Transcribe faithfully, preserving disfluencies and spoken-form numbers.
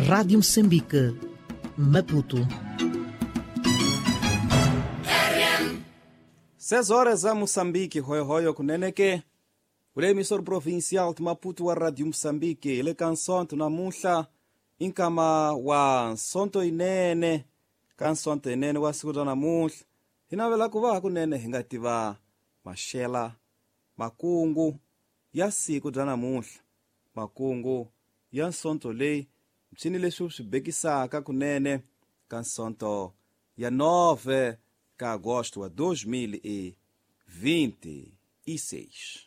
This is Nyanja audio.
Rádio Moçambique, Maputo. Seis horas a Moçambique, hoyo hoyo kuneneke. Ule emissor provincial de Maputo wa Rádio Moçambique, ile canção tunamuhla inkama wa sonto inene, kansonto inene wa siku tunamuhla. Hinavela kuva kunene hingativa mashela, makungu, ya siku tunamuhla, makungu, ya sonto lei, mchini leshu shibekisaka kunene, kansonto ya nove ka agosto a dois mil e vinte e seis.